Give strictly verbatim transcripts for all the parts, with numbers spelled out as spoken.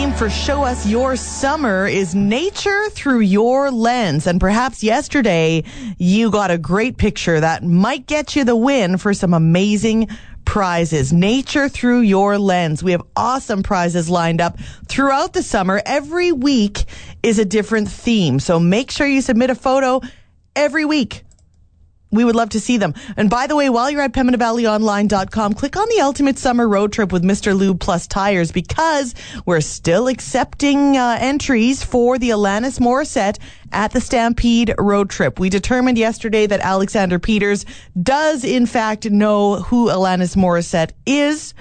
theme for Show Us Your Summer is nature through your lens. And perhaps yesterday you got a great picture that might get you the win for some amazing prizes. Nature through your lens. We have awesome prizes lined up throughout the summer. Every week is a different theme. So make sure you submit a photo every week. We would love to see them. And by the way, while you're at Pembina Valley Online dot com, click on the Ultimate Summer Road Trip with Mister Lube Plus Tires, because we're still accepting uh, entries for the Alanis Morissette at the Stampede Road Trip. We determined yesterday that Alexander Peters does, in fact, know who Alanis Morissette is,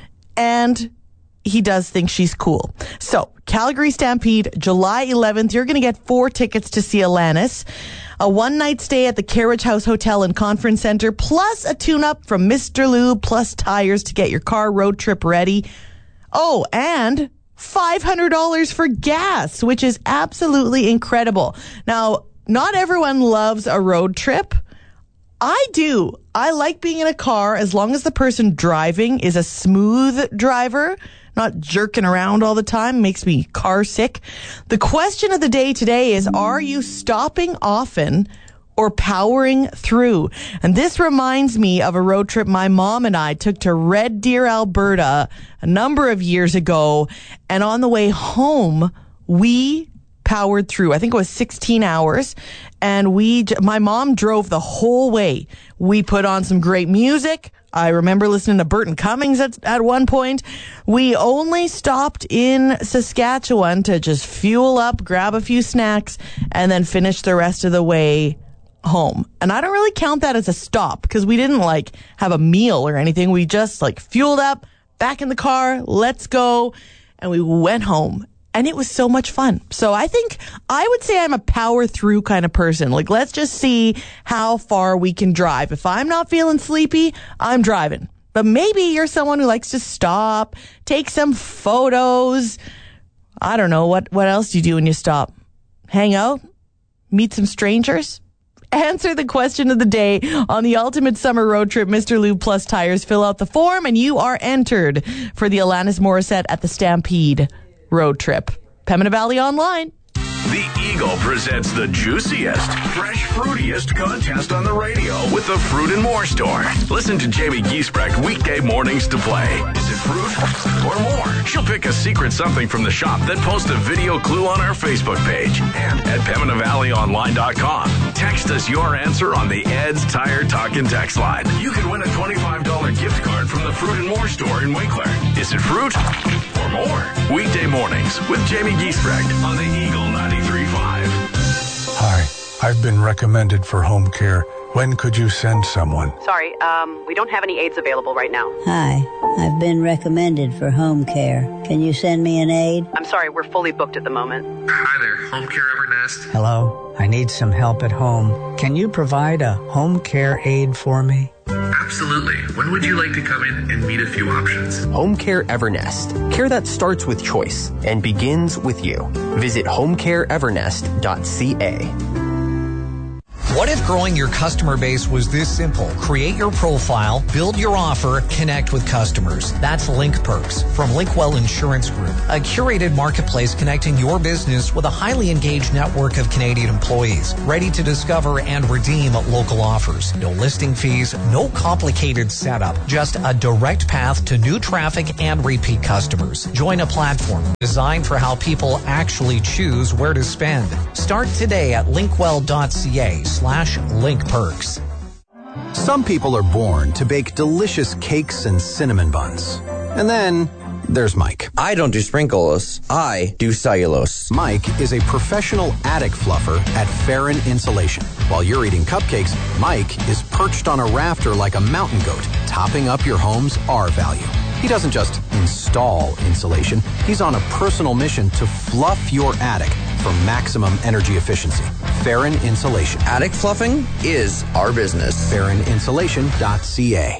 and he does think she's cool. So, Calgary Stampede, July eleventh, you're going to get four tickets to see Alanis. A one-night stay at the Carriage House Hotel and Conference Center, plus a tune-up from Mister Lube Plus Tires to get your car road trip ready. Oh, and five hundred dollars for gas, which is absolutely incredible. Now, not everyone loves a road trip. I do. I like being in a car as long as the person driving is a smooth driver, not jerking around all the time. Makes me car sick. The question of the day today is, are you stopping often or powering through? And this reminds me of a road trip my mom and I took to Red Deer, Alberta a number of years ago. And on the way home, we powered through. I think it was sixteen hours. And we, my mom drove the whole way. We put on some great music. I remember listening to Burton Cummings at, at one point. We only stopped in Saskatchewan to just fuel up, grab a few snacks, and then finish the rest of the way home. And I don't really count that as a stop, because we didn't like have a meal or anything. We just like fueled up, back in the car, let's go, and we went home. And it was so much fun. So I think I would say I'm a power through kind of person. Like, let's just see how far we can drive. If I'm not feeling sleepy, I'm driving. But maybe you're someone who likes to stop, take some photos. I don't know. What, what else do you do when you stop? Hang out? Meet some strangers? Answer the question of the day on the Ultimate Summer Road Trip, Mister Lube Plus Tires. Fill out the form and you are entered for the Alanis Morissette at the Stampede Road Trip. Pembina Valley Online. The Eagle presents the juiciest, fresh, fruitiest contest on the radio with the Fruit and More Store. Listen to Jamie Giesbrecht weekday mornings to play. Is it fruit or more? She'll pick a secret something from the shop, then post a video clue on our Facebook page and at Pembina Valley Online dot com. Text us your answer on the Ed's Tire Talkin' text line. You could win a twenty-five dollars gift card from the Fruit and More Store in Winkler. Is it fruit or more? Weekday mornings with Jamie Giesbrecht on the Eagle ninety-three point five. Hi, I've been recommended for home care. When could you send someone? Sorry, um, we don't have any aides available right now. Hi, I've been recommended for home care. Can you send me an aide? I'm sorry, we're fully booked at the moment. Hi there, Home Care Evernest. Hello, I need some help at home. Can you provide a home care aide for me? Absolutely. When would you like to come in and meet a few options? Home Care Evernest. Care that starts with choice and begins with you. Visit home care evernest dot c a. What if growing your customer base was this simple? Create your profile, build your offer, connect with customers. That's Link Perks from Linkwell Insurance Group, a curated marketplace connecting your business with a highly engaged network of Canadian employees, ready to discover and redeem local offers. No listing fees, no complicated setup, just a direct path to new traffic and repeat customers. Join a platform designed for how people actually choose where to spend. Start today at linkwell dot c a slash link perks. Some people are born to bake delicious cakes and cinnamon buns. And then there's Mike. I don't do sprinkles. I do cellulose. Mike is a professional attic fluffer at Farron Insulation. While you're eating cupcakes, Mike is perched on a rafter like a mountain goat, topping up your home's R value. He doesn't just install insulation. He's on a personal mission to fluff your attic for maximum energy efficiency. Farron Insulation. Attic fluffing is our business. Farron Insulation dot c a.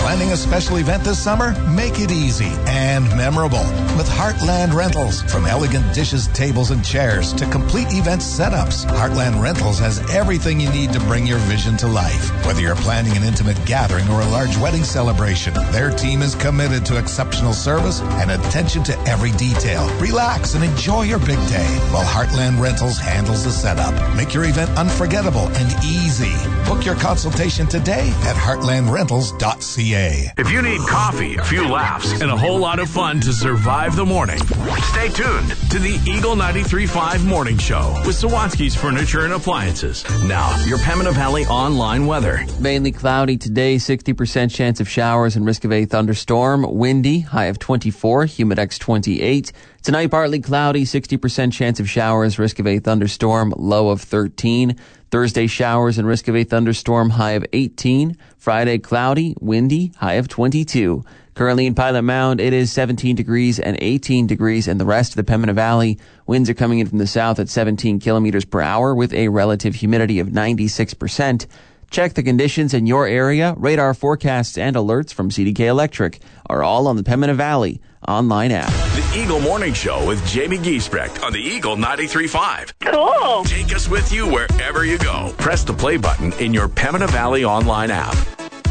Planning a special event this summer? Make it easy and memorable with Heartland Rentals. From elegant dishes, tables, and chairs to complete event setups, Heartland Rentals has everything you need to bring your vision to life. Whether you're planning an intimate gathering or a large wedding celebration, their team is committed to exceptional service and attention to every detail. Relax and enjoy your big day while Heartland Rentals handles the setup. Make your event unforgettable and easy. Book your consultation today at heartland rentals dot c a. If you need coffee, a few laughs, and a whole lot of fun to survive the morning, stay tuned to the Eagle ninety-three point five Morning Show with Sawatsky's Furniture and Appliances. Now, your Pembina Valley online weather. Mainly cloudy today, sixty percent chance of showers and risk of a thunderstorm. Windy, high of twenty-four, humidex twenty-eight. Tonight, partly cloudy, sixty percent chance of showers, risk of a thunderstorm, low of thirteen. Thursday, showers and risk of a thunderstorm, high of eighteen. Friday, cloudy, windy, high of twenty-two. Currently in Pilot Mound, it is seventeen degrees and eighteen degrees in the rest of the Pembina Valley. Winds are coming in from the south at seventeen kilometers per hour with a relative humidity of ninety-six percent. Check the conditions in your area. Radar forecasts and alerts from C D K Electric are all on the Pembina Valley online app. The Eagle Morning Show with Jamie Giesbrecht on the Eagle ninety-three point five. Cool. Take us with you wherever you go. Press the play button in your Pembina Valley online app.